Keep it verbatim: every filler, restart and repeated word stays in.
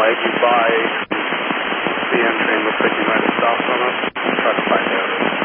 Aggie by the M train. Looks like you might have stopped on us. Try to find out.